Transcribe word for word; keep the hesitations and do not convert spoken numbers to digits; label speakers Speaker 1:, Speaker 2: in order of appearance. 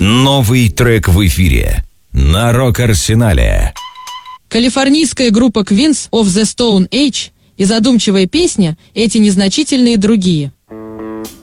Speaker 1: Новый трек в эфире на Рок-Арсенале.
Speaker 2: Калифорнийская группа Queens of the Stone Age и задумчивая песня «Эти незначительные другие».